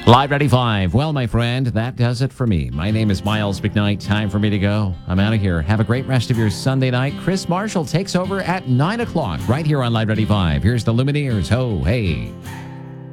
Live 95. Well, my friend, that does it for me. My name is Miles McKnight. Time for me to go. I'm out of here. Have a great rest of your Sunday night. Chris Marshall takes over at 9 o'clock right here on Live 95. Here's the Lumineers. Ho, hey.